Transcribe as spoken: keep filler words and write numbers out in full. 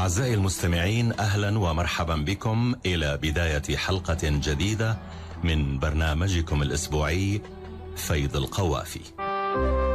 أعزائي المستمعين، أهلا ومرحبا بكم إلى بداية حلقة جديدة من برنامجكم الأسبوعي فيض القوافي.